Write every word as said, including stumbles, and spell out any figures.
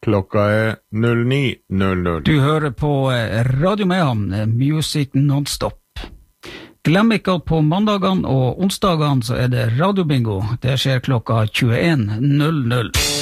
Klokka er null ni null null. Du hører på Radio Mayhem, Music Non-Stop. Glem ikke at på mandagene og onsdagene så er det radiobingo. Det skjer klokka tjueen null null.